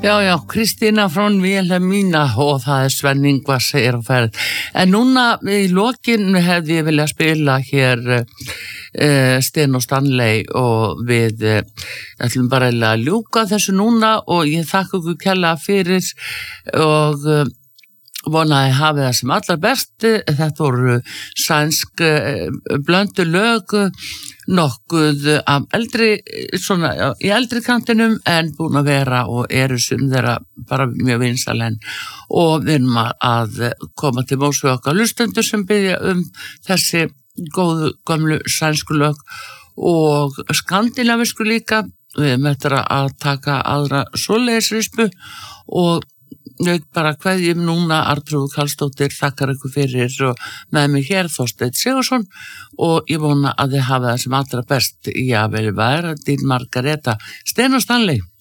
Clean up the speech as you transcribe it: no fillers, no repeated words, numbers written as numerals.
Já, Kristína frá Vilhelmína og það Sven Ingvars segir á ferð. En núna í lokin hefði ég viljað spila hér Sten og Stanley og við ætlum bara að ljúka þessu núna og ég þakka ykkur kærlega fyrir og vonaði hafið það sem allra best. Þetta voru sænsk blöndu lög, nokkuð af eldri, svona í eldri kantinum en búin að vera og eru sum þeirra bara mjög vinsæl og við erum að koma til móts við okkar hlustendur sem biðja þessi góðu gömlu sænsku lög og skandinavisku líka. Við erum eftir að taka aðra svoleiðisrispu og ég bara kveðjum núna Arnþrúður Karlsdóttir, þakkar ykkur fyrir og með mig hér Þorsteinn Sigurðsson og ég vona að þið hafa það sem allra best. Já, vel væri Dín Margareta. Sten og Stanley.